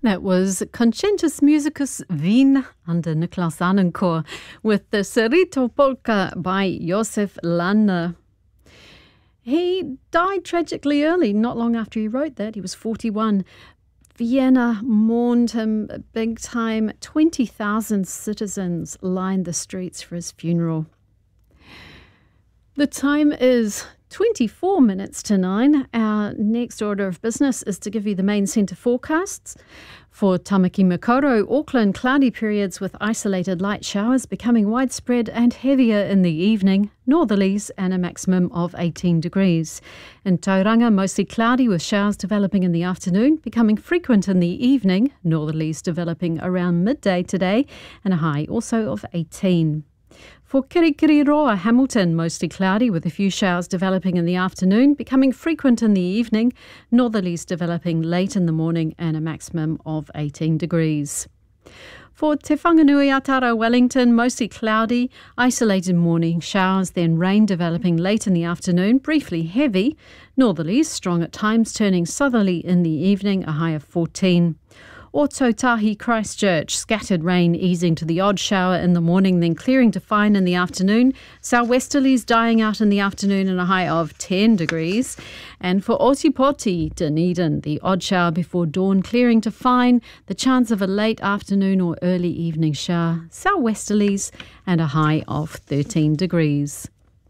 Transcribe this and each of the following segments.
That was Concentus Musicus Wien under Niklas Annenkoor with the Cerrito Polka by Josef Lanner. He died tragically early, not long after he wrote that. He was 41. Vienna mourned him big time. 20,000 citizens lined the streets for his funeral. The time is 24 minutes to 9. Our next order of business is to give you the main centre forecasts. For Tamaki Makaurau, Auckland, cloudy periods with isolated light showers becoming widespread and heavier in the evening, northerlies and a maximum of 18 degrees. In Tauranga, mostly cloudy with showers developing in the afternoon, becoming frequent in the evening, northerlies developing around midday today, and a high also of 18. For Kirikiriroa, Hamilton, mostly cloudy with a few showers developing in the afternoon, becoming frequent in the evening, northerlies developing late in the morning and a maximum of 18 degrees. For Te Whanganui-a-Tara, Wellington, mostly cloudy, isolated morning showers, then rain developing late in the afternoon, briefly heavy, northerlies strong at times, turning southerly in the evening, a high of 14. Ōtautahi, Christchurch, scattered rain easing to the odd shower in the morning, then clearing to fine in the afternoon. Southwesterlies dying out in the afternoon and a high of 10 degrees. And for Otipoti, Dunedin, the odd shower before dawn, clearing to fine, the chance of a late afternoon or early evening shower. Southwesterlies and a high of 13 degrees.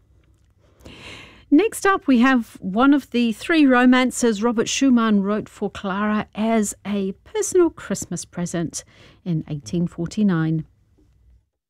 Next up, we have one of the three romances Robert Schumann wrote for Clara as a personal Christmas present in 1849.